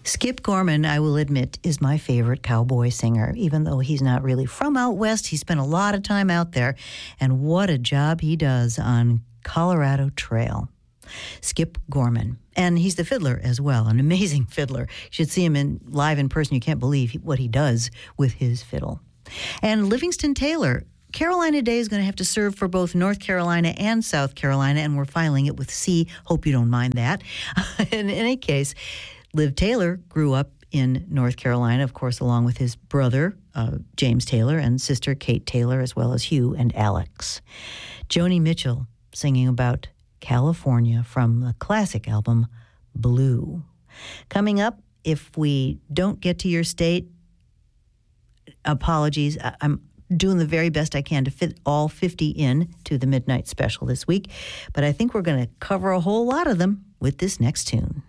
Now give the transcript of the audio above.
Skip Gorman, I will admit, is my favorite cowboy singer. Even though he's not really from out west, he spent a lot of time out there. And what a job he does on Colorado Trail. Skip Gorman. And he's the fiddler as well, an amazing fiddler. You should see him live in person. You can't believe what he does with his fiddle. And Livingston Taylor. Carolina Day is going to have to serve for both North Carolina and South Carolina, and we're filing it with C. Hope you don't mind that. In any case, Liv Taylor grew up in North Carolina, of course, along with his brother, James Taylor, and sister Kate Taylor, as well as Hugh and Alex. Joni Mitchell singing about California from the classic album Blue. Coming up, if we don't get to your state, apologies. I'm doing the very best I can to fit all 50 in to the Midnight Special this week, but I think we're going to cover a whole lot of them with this next tune.